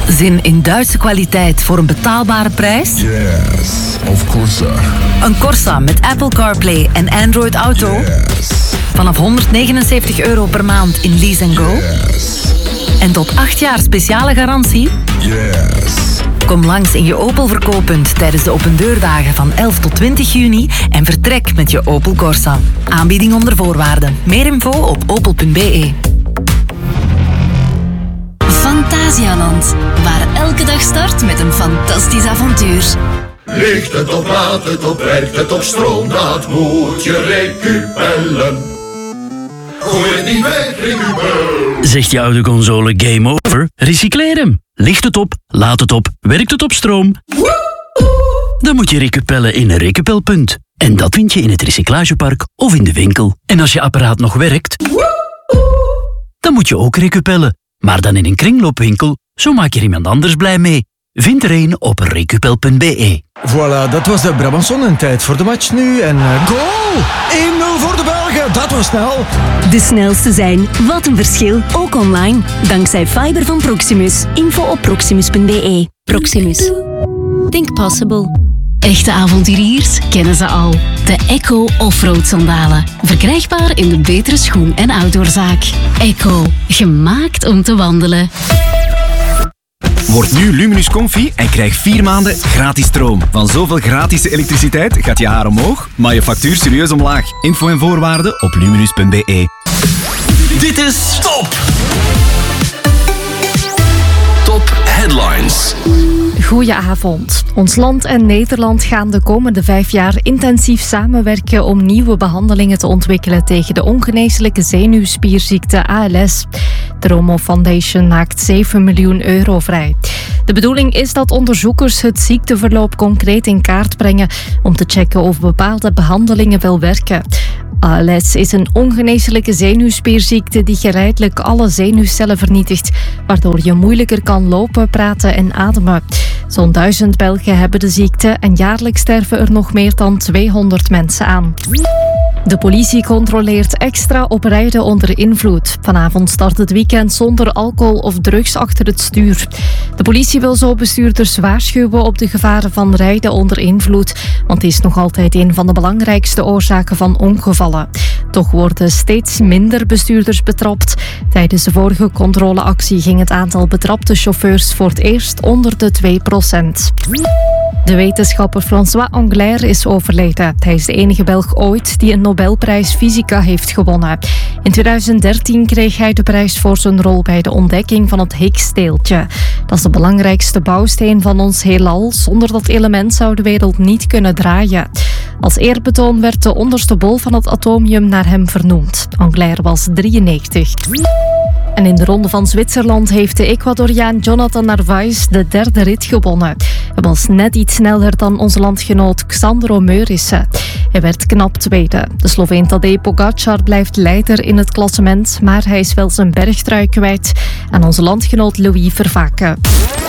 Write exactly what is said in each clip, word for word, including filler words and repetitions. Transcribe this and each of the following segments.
Zin in Duitse kwaliteit voor een betaalbare prijs? Yes, of course. Een Corsa met Apple CarPlay en Android Auto? Yes. Vanaf honderdnegenenzeventig euro per maand in Lease and Go? Yes. En tot acht jaar speciale garantie? Yes. Kom langs in je Opel verkooppunt tijdens de opendeurdagen van elf tot twintig juni en vertrek met je Opel Corsa. Aanbieding onder voorwaarden. Meer info op opel punt b e. Fantasialand, waar elke dag start met een fantastisch avontuur. Ligt het op, laat het op, werkt het op stroom, dat moet je recupellen. Gooi het niet weg, recupel. Zegt je oude console game over? Recycleer hem. Ligt het op, laat het op, werkt het op stroom? Dan moet je recupellen in een recupelpunt. En dat vind je in het recyclagepark of in de winkel. En als je apparaat nog werkt, dan moet je ook recupellen. Maar dan in een kringloopwinkel, zo maak je er iemand anders blij mee. Vind er een op recupel punt b e. Voilà, dat was de Brabantson en tijd voor de match nu. En uh, goal! één nul voor de Belgen, dat was snel. De snelste zijn, wat een verschil, ook online. Dankzij fiber van Proximus. Info op proximus punt b e. Proximus. Think possible. Echte avonturiers kennen ze al. De Echo Offroad sandalen. Verkrijgbaar in de betere schoen- en outdoorzaak. Echo, gemaakt om te wandelen. Word nu Luminus Comfy en krijg vier maanden gratis stroom. Van zoveel gratis elektriciteit gaat je haar omhoog, maar je factuur serieus omlaag. Info en voorwaarden op luminus punt b e. Dit is Top! Top Headlines. Goedenavond. Ons land en Nederland gaan de komende vijf jaar intensief samenwerken om nieuwe behandelingen te ontwikkelen tegen de ongeneeslijke zenuwspierziekte A L S. De Romo Foundation maakt zeven miljoen euro vrij. De bedoeling is dat onderzoekers het ziekteverloop concreet in kaart brengen om te checken of bepaalde behandelingen wel werken. A L S is een ongeneeslijke zenuwspierziekte die geleidelijk alle zenuwcellen vernietigt, waardoor je moeilijker kan lopen, praten en ademen. Zo'n duizend Belgen hebben de ziekte en jaarlijks sterven er nog meer dan tweehonderd mensen aan. De politie controleert extra op rijden onder invloed. Vanavond start het weekend zonder alcohol of drugs achter het stuur. De politie wil zo bestuurders waarschuwen op de gevaren van rijden onder invloed, want het is nog altijd een van de belangrijkste oorzaken van ongevallen. Toch worden steeds minder bestuurders betrapt. Tijdens de vorige controleactie ging het aantal betrapte chauffeurs voor het eerst onder de twee procent. De wetenschapper François Englert is overleden. Hij is de enige Belg ooit die een Nobelprijs Fysica heeft gewonnen. In tweeduizend dertien kreeg hij de prijs voor zijn rol bij de ontdekking van het Higgs-deeltje. Dat is de belangrijkste bouwsteen van ons heelal. Zonder dat element zou de wereld niet kunnen draaien. Als eerbetoon werd de onderste bol van het atomium naar hem vernoemd. Englert was drieënnegentig. En in de Ronde van Zwitserland heeft de Ecuadoriaan Jonathan Narvaez de derde rit gewonnen. Hij was net iets sneller dan onze landgenoot Xandro Meurissen. Hij werd knap tweede. De Sloveen Tadej Pogacar blijft leider in het klassement, maar hij is wel zijn bergtrui kwijt aan onze landgenoot Louis Vervaeke.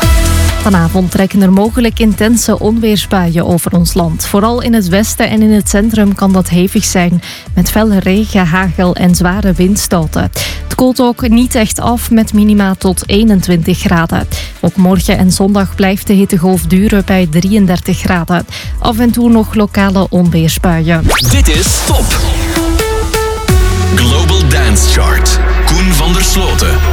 Vanavond trekken er mogelijk intense onweersbuien over ons land. Vooral in het westen en in het centrum kan dat hevig zijn, met felle regen, hagel en zware windstoten. Het koelt ook niet echt af met minima tot eenentwintig graden. Ook morgen en zondag blijft de hittegolf duren bij drieëndertig graden. Af en toe nog lokale onweersbuien. Dit is Top! Global Dance Chart. Koen van der Sloten.